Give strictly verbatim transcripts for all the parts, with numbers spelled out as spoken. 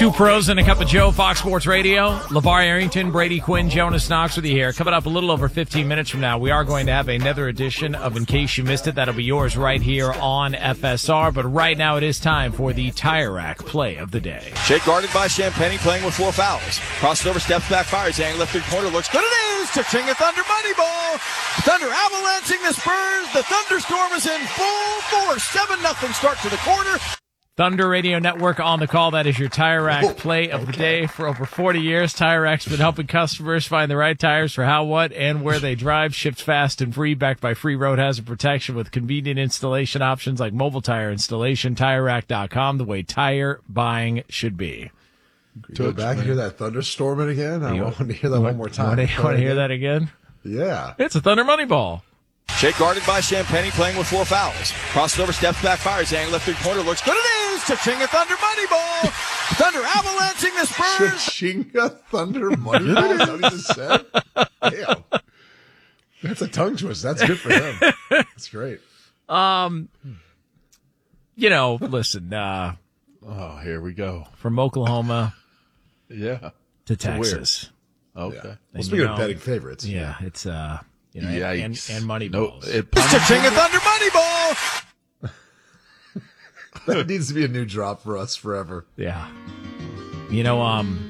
Two pros and a cup of Joe, Fox Sports Radio. LeVar Arrington, Brady Quinn, Jonas Knox with you here. Coming up a little over fifteen minutes from now, we are going to have another edition of In Case You Missed It. That'll be yours right here on F S R. But right now it is time for the Tire Rack play of the day. Shake guarded by Champagne, playing with four fouls. Crosses over, steps back, fires. Ang left third corner, looks good. It is touching a Thunder money ball. Thunder avalancing the Spurs. The thunderstorm is in full force. seven nothing start to the quarter. Thunder Radio Network on the call. That is your Tire Rack oh, play of okay. the day. For over forty years, Tire Rack's been helping customers find the right tires for how, what, and where they drive. Shipped fast and free, backed by free road hazard protection with convenient installation options like mobile tire installation. Tire Rack dot com, the way tire buying should be. Go back and hear that thunderstorming again? I You- want to hear that one more time. Want to, want to hear that again? Yeah. It's a Thunder money ball. Shake guarded by Champagne, playing with four fouls. Crosses over, steps back, fires. Ang left third corner, looks good. It is touching a Thunder money ball. Thunder avalancing the Spurs. Chinga Thunder money ball? Is that what he just said? Damn. That's a tongue twist. That's good for him. That's great. Um, you know, listen, uh, Oh, here we go. from Oklahoma Yeah. to To where? Texas. Okay. Yeah. Well, And speaking you of know, betting favorites. Yeah, it's, uh, you know, and, Yikes. and money No, balls. it It's touching a Thunder money ball. That needs to be a new drop for us forever. Yeah. You know, um,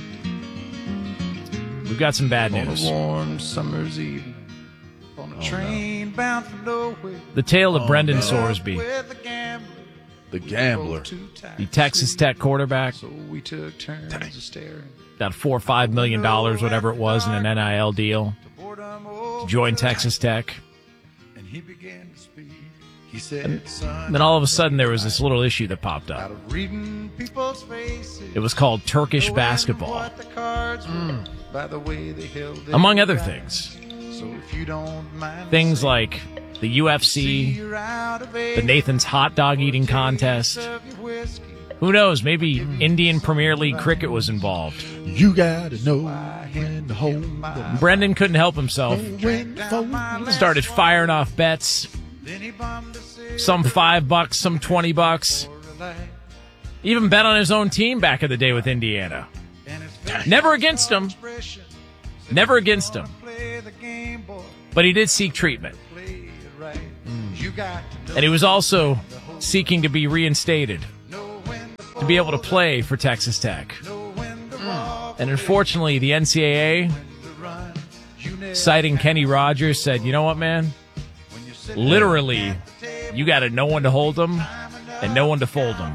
we've got some bad On a news. warm summer's evening, on a train bound for nowhere, The tale of Brendan no. Sorsby, with a gambler, The Gambler. too tired the to Texas sleep. Tech quarterback, So we took turns of staring. got four or five million dollars, whatever it was, in an N I L deal to boredom over to join Texas Tech. and he began to speak. He said, son, Then all of a sudden there was this little issue that popped out up. of reading people's faces, It was called Turkish knowing basketball, what the cards were by the way they held their among other cards. things. So if you don't mind Things saying, like the U F C, you're out of the age, Nathan's hot dog eating contest. of your whiskey. Who knows? Maybe Indian Premier League cricket was involved. You gotta know when to hold them. Brendan couldn't help himself. When to fold them. Started firing off bets. Then he bummed a cigarette Some five bucks, some twenty bucks. for a light, Even bet on his own team back in the day with Indiana. and his face Never against him. expression said, Never against him. play the game, boy, But he did seek treatment. play it right. You got to know And he was also seeking to be reinstated, know when to to be able to play for Texas Tech. know when to walk, And unfortunately, the N C double A, to run. You never citing Kenny Rogers, said, you know what, man? when you sit Literally, you got to know when to hold them and know when to fold them.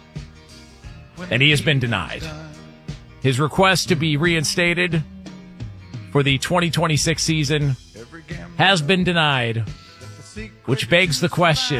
And he has been denied. His request to be reinstated for the twenty twenty-six season every gambler has been denied, the secret which begs the question,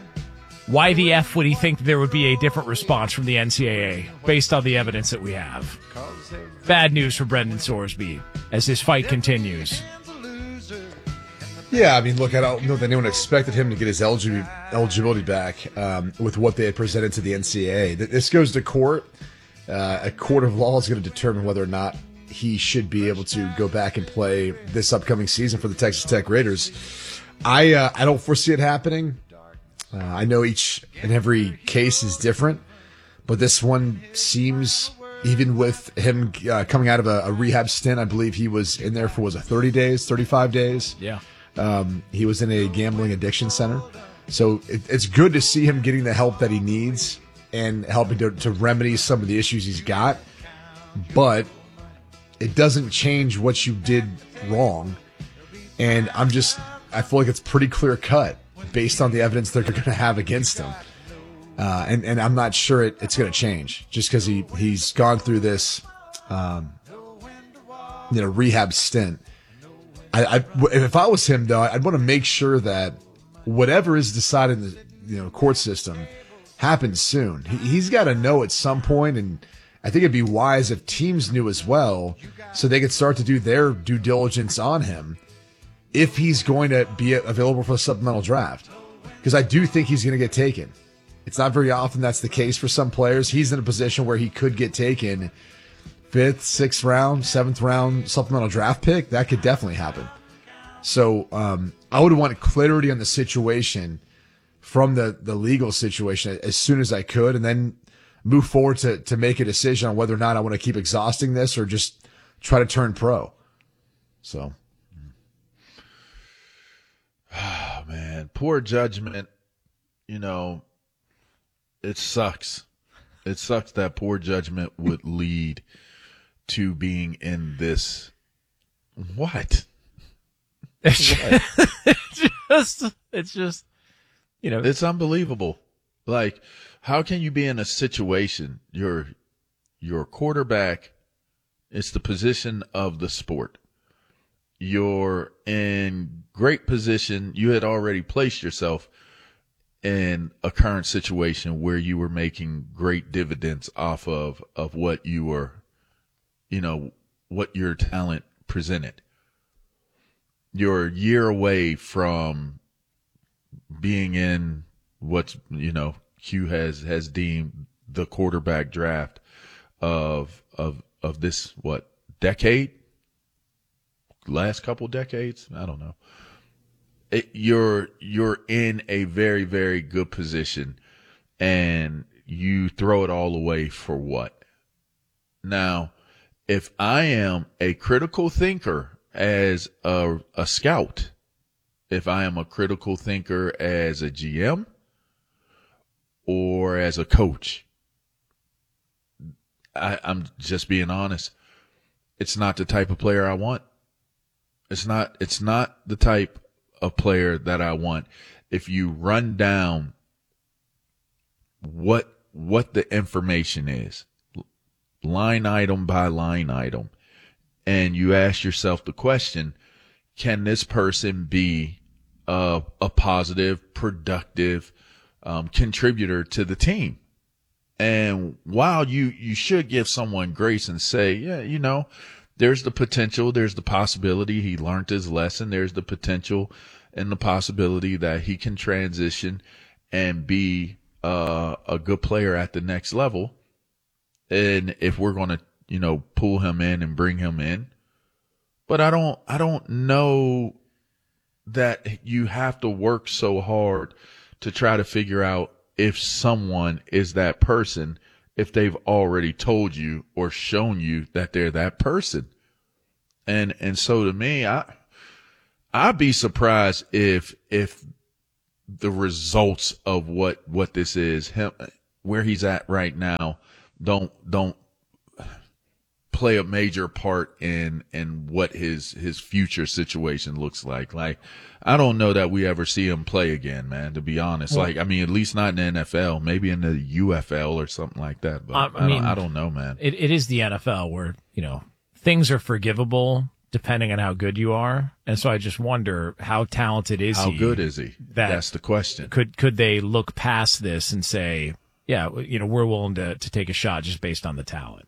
why the F would he think there would be a different response from the N C double A based on the evidence that we have? cause every Bad news for Brendan Sorsby as his fight continues. man's a loser. Yeah, I mean, look, I don't know that anyone expected him to get his eligi- eligibility back um, with what they had presented to the N C double A. Th- This goes to court. Uh, a court of law is going to determine whether or not he should be able to go back and play this upcoming season for the Texas Tech Raiders. I uh, I don't foresee it happening. Uh, I know each and every case is different, but this one seems, even with him uh, coming out of a, a rehab stint, I believe he was in there for, was it thirty days, thirty-five days? Yeah. Um, he was in a gambling addiction center. So it, it's good to see him getting the help that he needs and helping to, to remedy some of the issues he's got. But it doesn't change what you did wrong. And I'm just, I feel like it's pretty clear cut based on the evidence they're going to have against him. Uh, and, and I'm not sure it, it's going to change just because he, he's gone through this, um, you know, rehab stint. I, I, if I was him, though, I'd want to make sure that whatever is decided in the you know court system happens soon. He, he's got to know at some point, and I think it'd be wise if teams knew as well, so they could start to do their due diligence on him if he's going to be available for the supplemental draft. Because I do think he's going to get taken. It's not very often that's the case for some players. He's in a position where he could get taken. Fifth, sixth round, seventh round supplemental draft pick, that could definitely happen. So um, I would want clarity on the situation from the, the legal situation as soon as I could. And then move forward to, to make a decision on whether or not I want to keep exhausting this or just try to turn pro. So. Oh, man, poor judgment. You know, it sucks. It sucks that poor judgment would lead to being in this. What? It's just, it's just, you know, It's unbelievable. Like, how can you be in a situation, your your quarterback, it's the position of the sport. You're in great position. You had already placed yourself in a current situation where you were making great dividends off of, of what you were, you know, what your talent presented. You're a year away from being in what's, you know, Q has, has deemed the quarterback draft of, of, of this, what, decade? Last couple decades? I don't know. It, you're, you're in a very, very good position and you throw it all away for what? Now, if I am a critical thinker as a, a scout, if I am a critical thinker as a G M or as a coach, I, I'm just being honest. It's not the type of player I want. It's not, it's not the type of player that I want. If you run down what, what the information is, line item by line item, and you ask yourself the question, can this person be a, a positive, productive, um, contributor to the team? And while you, you should give someone grace and say, yeah, you know, there's the potential, there's the possibility he learned his lesson. There's the potential and the possibility that he can transition and be uh, a good player at the next level. And if we're going to, you know, pull him in and bring him in, but I don't, I don't know that you have to work so hard to try to figure out if someone is that person, if they've already told you or shown you that they're that person. And, and so to me, I, I'd be surprised if, if the results of what, what this is, him, where he's at right now, don't, don't play a major part in, in what his, his future situation looks like. Like, I don't know that we ever see him play again, man, to be honest. Well, like, I mean, at least not in the N F L, maybe in the U F L or something like that. But I, I, mean, don't, I don't know, man. It, it is the N F L where, you know, things are forgivable depending on how good you are. And so I just wonder, how talented is how he? How good is he? That That's the question. Could, could they look past this and say, yeah, you know, we're willing to, to take a shot just based on the talent?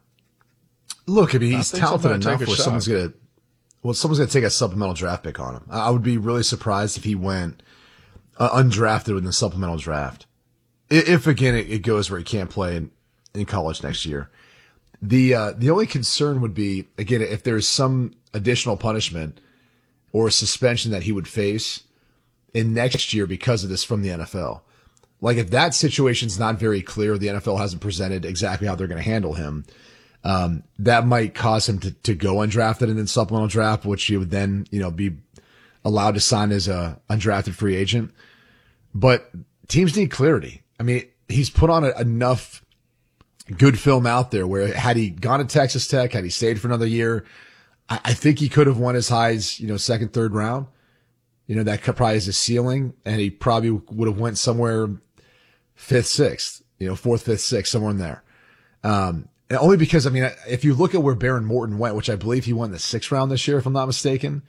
Look, I mean, he's I talented somebody enough take a where shot. someone's going to, well, someone's going to take a supplemental draft pick on him. I would be really surprised if he went uh, undrafted in the supplemental draft. If, again, it, it goes where he can't play in, in college next year. The, uh, the only concern would be, again, if there's some additional punishment or suspension that he would face in next year because of this from the N F L. Like, if that situation's not very clear, the N F L hasn't presented exactly how they're going to handle him. Um, that might cause him to, to go undrafted and then supplemental draft, which he would then, you know, be allowed to sign as a undrafted free agent. But teams need clarity. I mean, he's put on a, enough good film out there where had he gone to Texas Tech, had he stayed for another year, I, I think he could have won as high as, you know, second, third round. You know, that could probably is a ceiling, and he probably would have went somewhere fifth, sixth, you know, fourth, fifth, sixth, somewhere in there. Um, And only because, I mean, if you look at where Baron Morton went, which I believe he won the sixth round this year, if I'm not mistaken,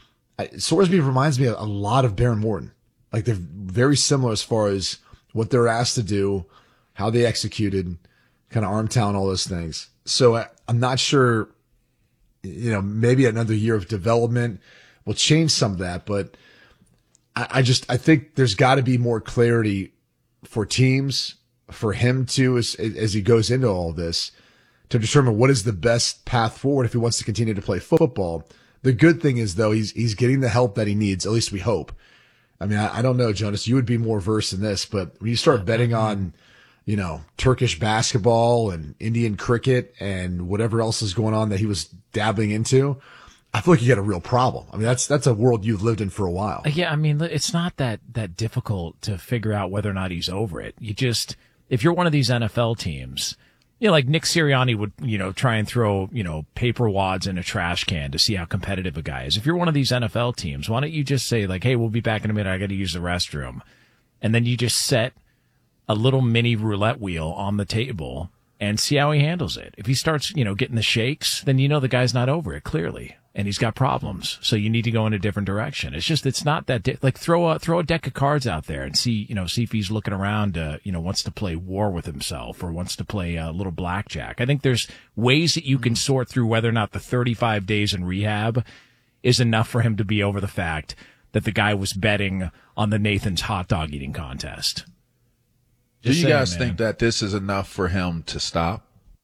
Sorsby reminds me a lot of Baron Morton. Like, they're very similar as far as what they're asked to do, how they executed, kind of arm talent, all those things. So I, I'm not sure, you know, maybe another year of development will change some of that, but I, I just, I think there's got to be more clarity for teams, for him too, as, as he goes into all this, to determine what is the best path forward if he wants to continue to play football. The good thing is, though, he's he's getting the help that he needs, at least we hope. I mean, I, I don't know, Jonas, you would be more versed in this, but when you start betting on, you know, Turkish basketball and Indian cricket and whatever else is going on that he was dabbling into, I feel like you got a real problem. I mean, that's, that's a world you've lived in for a while. Yeah. I mean, it's not that, that difficult to figure out whether or not he's over it. You just, if you're one of these N F L teams, you know, like Nick Sirianni would, you know, try and throw, you know, paper wads in a trash can to see how competitive a guy is. If you're one of these N F L teams, why don't you just say like, hey, we'll be back in a minute. I got to use the restroom. And then you just set a little mini roulette wheel on the table and see how he handles it. If he starts, you know, getting the shakes, then you know the guy's not over it clearly. And he's got problems. So you need to go in a different direction. It's just, it's not that, di- like throw a, throw a deck of cards out there and see, you know, see if he's looking around, uh, you know, wants to play war with himself or wants to play a little blackjack. I think there's ways that you can sort through whether or not the thirty-five days in rehab is enough for him to be over the fact that the guy was betting on the Nathan's hot dog eating contest. Do you saying, guys man. think that this is enough for him to stop?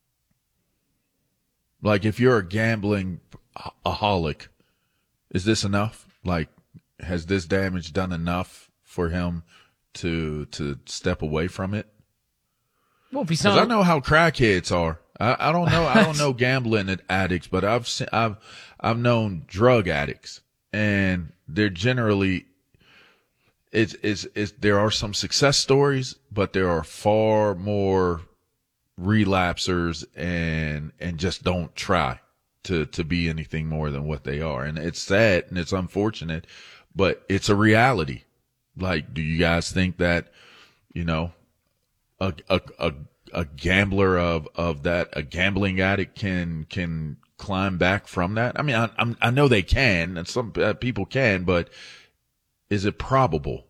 Like, if you're a gambling aholic, is this enough? Like, has this damage done enough for him to to step away from it? Well, if he's Because not, I know how crackheads are. I, I don't know. I don't know gambling addicts, but I've seen, I've I've known drug addicts, and they're generally. It's, it's, it's, there are some success stories, but there are far more relapsers and, and just don't try to, to be anything more than what they are. And it's sad and it's unfortunate, but it's a reality. Like, do you guys think that, you know, a, a, a, a gambler of, of that, a gambling addict can, can climb back from that? I mean, I, I'm, I know they can, and some uh, people can, but is it probable?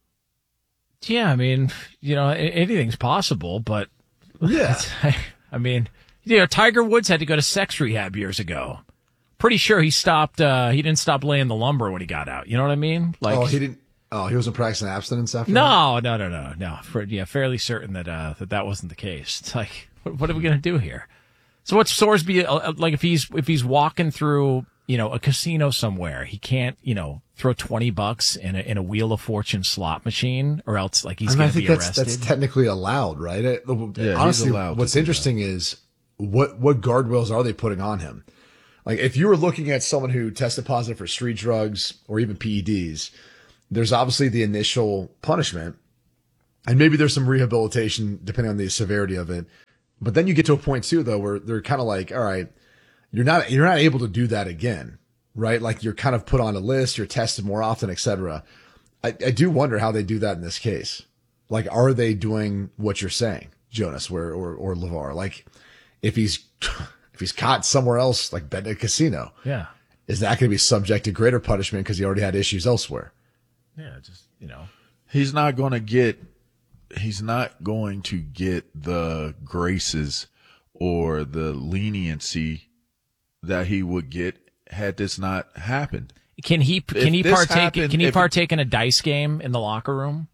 yeah, I mean, you know, a- anything's possible, but Yeah. I mean, you know, Tiger Woods had to go to sex rehab years ago. Pretty sure he stopped, uh, he didn't stop laying the lumber when he got out. You know what I mean? Like, oh, he didn't, oh, he wasn't practicing abstinence after that? no, no, no, no, no. For, yeah, fairly certain that, uh, that that wasn't the case. It's like, what, what are we going to do here? So what's Sorsby, uh, like if he's, if he's walking through, you know, a casino somewhere, he can't, you know, throw twenty bucks in a, in a Wheel of Fortune slot machine, or else like he's I mean, going I to be think that's, arrested. that's technically allowed, right? It- he's honestly, allowed to what's do interesting is what, what guardrails are they putting on him? Like, if you were looking at someone who tested positive for street drugs or even P E Ds, there's obviously the initial punishment, and maybe there's some rehabilitation depending on the severity of it. But then you get to a point too, though, where they're kind of like, all right, you're not, you're not able to do that again, right? Like, you're kind of put on a list, you're tested more often, et cetera. I, I do wonder how they do that in this case. Like, are they doing what you're saying, Jonas, where, or, or LeVar? Like, if he's, if he's caught somewhere else, like betting at a casino, yeah. is that going to be subject to greater punishment because he already had issues elsewhere? Yeah. Just, you know, He's not going to get, he's not going to get the graces or the leniency that he would get had this not happened. can he, can he this partake, happened- can he if- partake in a dice game in the locker room?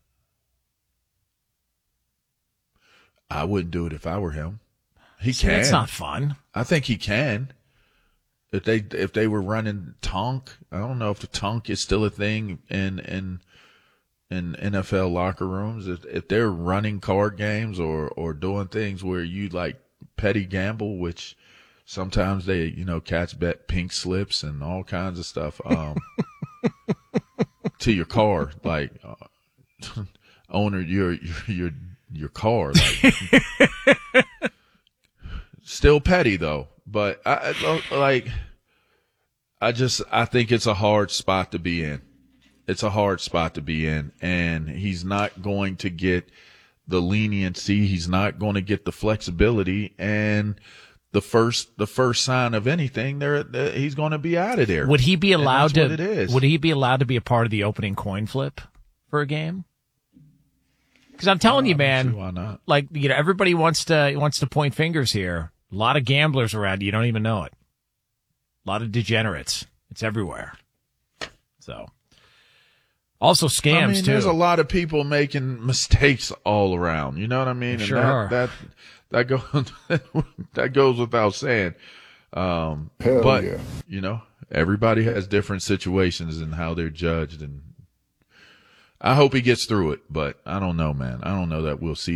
I wouldn't do it if I were him. He See, can. that's not fun. I think he can. If they if they were running Tonk, I don't know if the Tonk is still a thing in in in N F L locker rooms. If if they're running card games or or doing things where you like petty gamble, which sometimes they you know cats bet pink slips and all kinds of stuff um, to your car, like uh, owner your your your your car. Like, still petty though, but I, I like. I just I think it's a hard spot to be in. It's a hard spot to be in, and he's not going to get the leniency. He's not going to get the flexibility, and the first the first sign of anything, there he's going to be out of there. Would he be And allowed that's to, what it is. would he be allowed to be a part of the opening coin flip for a game? Cause I'm telling you, I don't see man, why not? like, you know, everybody wants to, wants to point fingers here. A lot of gamblers around. You don't even know it. A lot of degenerates. It's everywhere. So, also scams I mean, too. there's a lot of people making mistakes all around. You know what I mean? Sure and that, are. that that goes that goes without saying. Um, Hell but yeah. you know, everybody has different situations and how they're judged, and I hope he gets through it. But I don't know, man. I don't know that we'll see him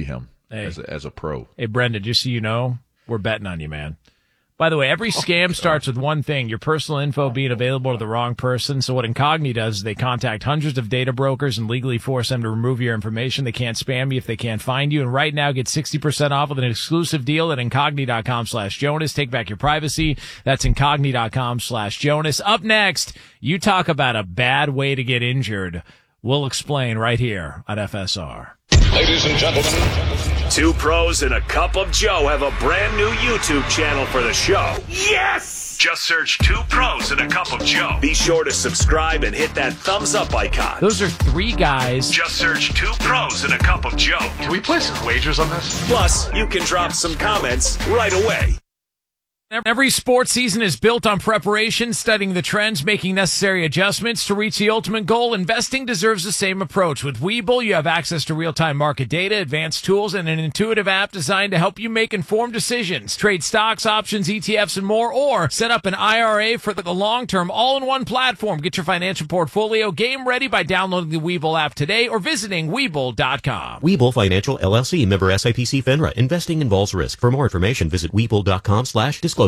Hey. as a, as a pro. Hey, Brendan, just so you know, we're betting on you, man. By the way, every scam starts with one thing, your personal info being available to the wrong person. So what Incogni does is they contact hundreds of data brokers and legally force them to remove your information. They can't spam you if they can't find you. And right now, get sixty percent off with an exclusive deal at Incogni.com slash Jonas. Take back your privacy. That's Incogni.com slash Jonas. Up next, you talk about a bad way to get injured. We'll explain right here on F S R. Ladies and gentlemen, Two Pros and a Cup of Joe have a brand new YouTube channel for the show. Yes! Just search Two Pros and a Cup of Joe. Be sure to subscribe and hit that thumbs up icon. Those are three guys. Just search Two Pros and a Cup of Joe. can we place some wagers on this? Plus, you can drop some comments right away. Every sports season is built on preparation, studying the trends, making necessary adjustments to reach the ultimate goal. Investing deserves the same approach. With Webull, you have access to real-time market data, advanced tools, and an intuitive app designed to help you make informed decisions. Trade stocks, options, E T Fs, and more, or set up an I R A for the long term, all-in-one platform. Get your financial portfolio game ready by downloading the Webull app today or visiting Webull dot com. Webull Financial, L L C, member S I P C FINRA. Investing involves risk. For more information, visit Webull.com slash disclosures.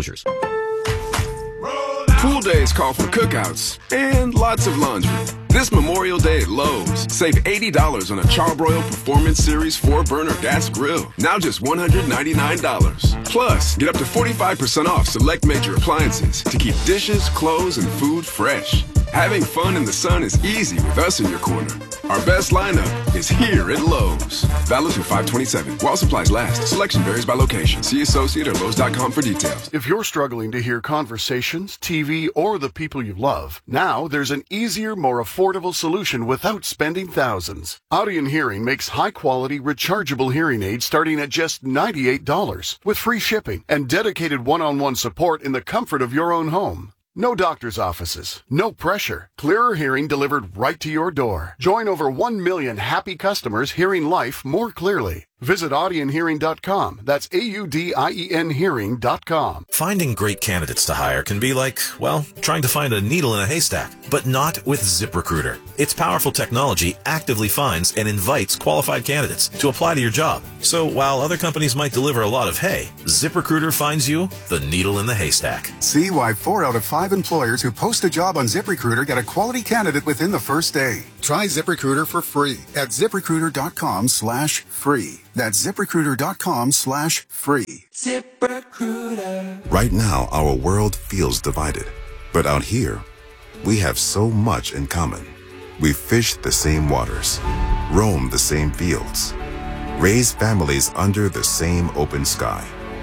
Pool days call for cookouts and lots of laundry. This Memorial Day at Lowe's, save eighty dollars on a Charbroil Performance Series four burner gas grill. Now just one hundred ninety-nine dollars. Plus, get up to forty-five percent off select major appliances to keep dishes, clothes, and food fresh. Having fun in the sun is easy with us in your corner. Our best lineup is here at Lowe's. Valid through five twenty-seven. While supplies last. Selection varies by location. See associate or Lowe's dot com for details. If you're struggling to hear conversations, T V, or the people you love, now there's an easier, more affordable solution without spending thousands. Audien Hearing makes high-quality, rechargeable hearing aids starting at just ninety-eight dollars with free shipping and dedicated one-on-one support in the comfort of your own home. No doctor's offices, no pressure. Clearer hearing delivered right to your door. Join over one million happy customers hearing life more clearly. Visit audien hearing dot com. That's A U D I E N hearing dot com. Finding great candidates to hire can be like, well, trying to find a needle in a haystack, but not with ZipRecruiter. Its powerful technology actively finds and invites qualified candidates to apply to your job. So while other companies might deliver a lot of hay, ZipRecruiter finds you the needle in the haystack. See why four out of five employers who post a job on ZipRecruiter get a quality candidate within the first day. Try ZipRecruiter for free at ZipRecruiter.com slash free. That's ZipRecruiter.com slash free. ZipRecruiter. Right now, our world feels divided. But out here, we have so much in common. We fish the same waters, roam the same fields, raise families under the same open sky.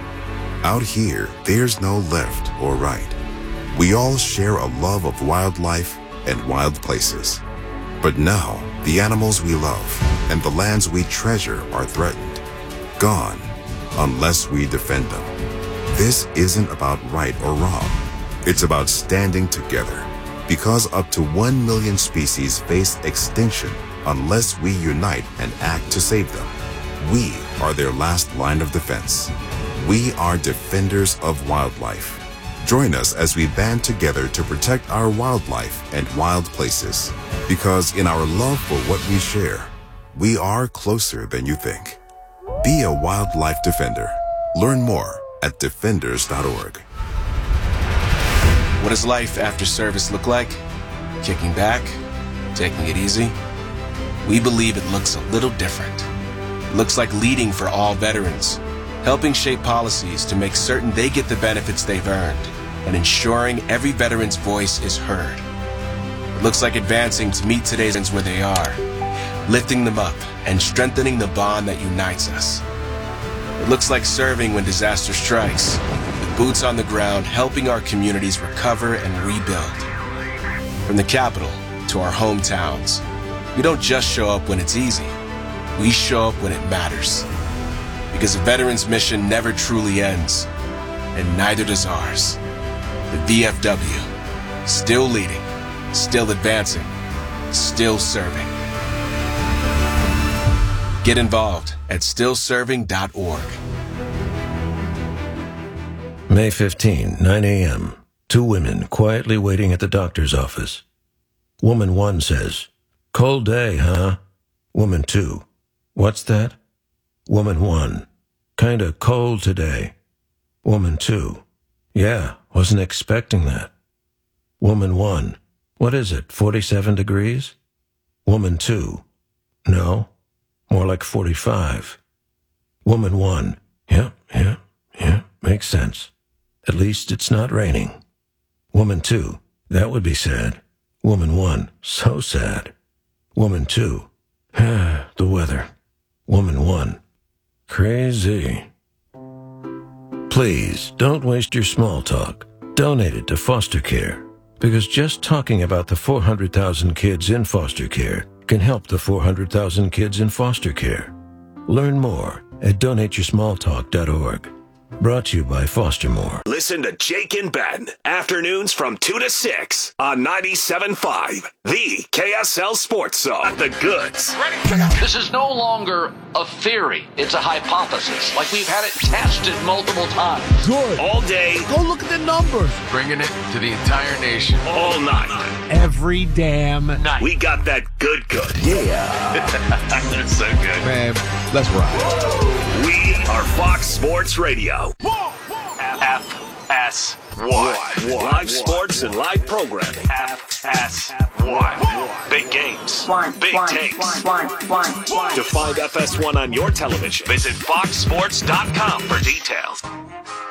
Out here, there's no left or right. We all share a love of wildlife and wild places. But now, the animals we love and the lands we treasure are threatened, gone, unless we defend them. This isn't about right or wrong. It's about standing together, because up to one million species face extinction unless we unite and act to save them. We are their last line of defense. We are defenders of wildlife. Join us as we band together to protect our wildlife and wild places. Because in our love for what we share, we are closer than you think. Be a wildlife defender. Learn more at defenders dot org. What does life after service look like? Kicking back? Taking it easy? We believe it looks a little different. It looks like leading for all veterans, helping shape policies to make certain they get the benefits they've earned, and ensuring every veteran's voice is heard. It looks like advancing to meet today's ends where they are, lifting them up and strengthening the bond that unites us. It looks like serving when disaster strikes, with boots on the ground helping our communities recover and rebuild. From the capital to our hometowns, we don't just show up when it's easy. We show up when it matters. Because a veteran's mission never truly ends, and neither does ours. The V F W, still leading, still advancing, still serving. Get involved at still serving dot org. May fifteenth, nine a.m. Two women quietly waiting at the doctor's office. Woman one says, "Cold day, huh?" Woman two, "What's that?" Woman one, kinda cold today. Woman two, yeah, wasn't expecting that. Woman one, what is it, forty-seven degrees? Woman two, no, more like forty-five. Woman one, yeah, yeah, yeah, makes sense. At least it's not raining. Woman two, that would be sad. Woman one, so sad. Woman two, the weather. Woman one, crazy. Please, don't waste your small talk. Donate it to foster care. Because just talking about the four hundred thousand kids in foster care can help the four hundred thousand kids in foster care. Learn more at donate your small talk dot org. Brought to you by Foster More. Listen to Jake and Ben, afternoons from two to six on ninety-seven point five, the K S L Sports Zone. The goods. This is no longer a theory. It's a hypothesis. Like we've had it tested multiple times. Good. All day. Go look at the numbers. Bringing it to the entire nation. All night. Every damn night. We got that good good. Yeah. That's so good. Man, let's ride. We are Fox Sports Radio. F S one. Live sports and live programming. F S one. Big games. Big takes. To find F S one on your television, visit fox sports dot com for details.